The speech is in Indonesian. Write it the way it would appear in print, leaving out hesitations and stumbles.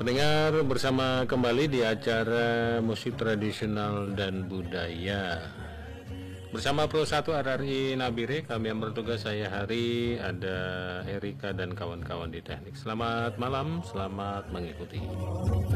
Pendengar, bersama kembali di acara musik tradisional dan budaya bersama Pro 1 RRI Nabire. Kami yang bertugas, saya Hari, ada Erika dan kawan-kawan di teknik. Selamat malam, selamat mengikuti.